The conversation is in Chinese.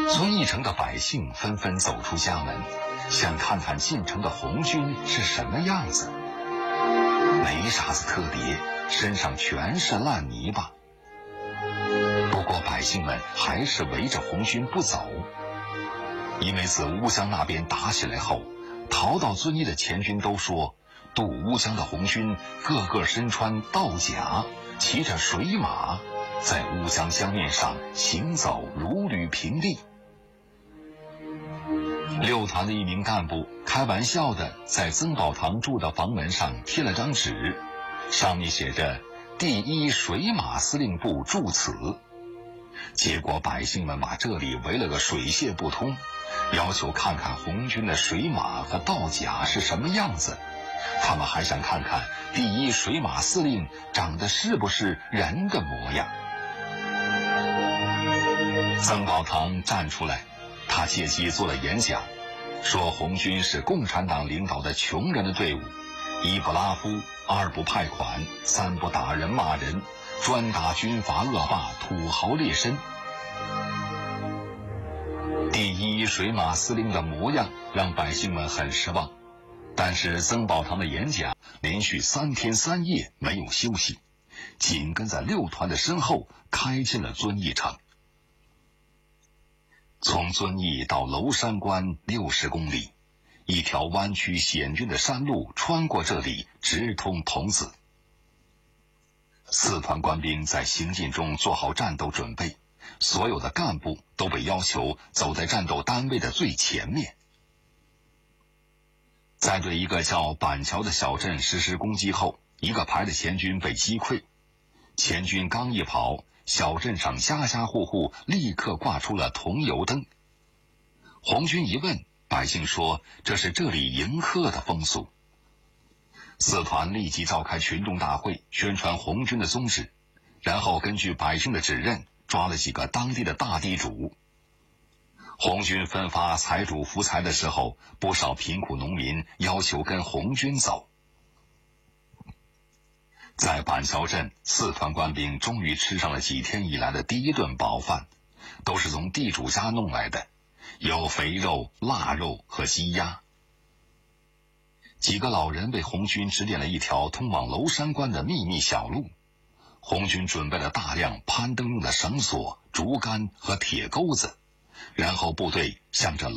遵义城的百姓纷纷走出家门，想看看进城的红军是什么样子。没啥子特别，身上全是烂泥巴。不过百姓们还是围着红军不走，因为自乌江那边打起来后，逃到遵义的前军都说，渡乌江的红军个个身穿道甲，骑着水马，在乌江江面上行走如履平地。六团的一名干部开玩笑的在曾宝堂住的房门上贴了张纸，上面写着第一水马司令部住此。结果百姓们把这里围了个水泄不通，要求看看红军的水马和道甲是什么样子。他们还想看看第一水马司令长得是不是人的模样。曾宝堂站出来，他借机做了演讲，说红军是共产党领导的穷人的队伍，一不拉夫，二不派款，三不打人骂人，专打军阀恶霸、土豪劣绅。第一水马司令的模样让百姓们很失望，但是曾宝堂的演讲连续3天3夜没有休息，紧跟在六团的身后开进了遵义城。从遵义到娄山关60公里，一条弯曲险峻的山路穿过这里，直通桐梓。4团官兵在行进中做好战斗准备，所有的干部都被要求走在战斗单位的最前面。在对一个叫板桥的小镇实施攻击后，一个排的前军被击溃。前军刚一跑，小镇上家家户户立刻挂出了桐油灯。红军一问，百姓说这是这里迎客的风俗。4团立即召开群众大会，宣传红军的宗旨，然后根据百姓的指认，抓了几个当地的大地主。红军分发财主福财的时候，不少贫苦农民要求跟红军走。在板桥镇，4团官兵终于吃上了几天以来的第一顿饱饭，都是从地主家弄来的，有肥肉、腊肉和鸡鸭。几个老人为红军指点了一条通往娄山关的秘密小路。红军准备了大量攀登用的绳索、竹竿和铁钩子，然后部队向着